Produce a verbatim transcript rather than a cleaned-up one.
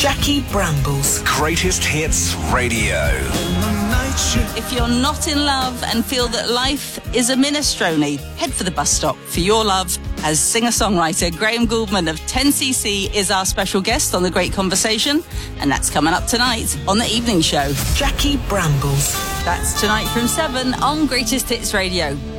Jackie Brambles. Greatest Hits Radio. If you're not in love and feel that life is a minestrone, head for the bus stop for your love, as singer-songwriter Graham Gouldman of ten C C is our special guest on The Great Conversation, and that's coming up tonight on The Evening Show. Jackie Brambles. That's tonight from seven on Greatest Hits Radio.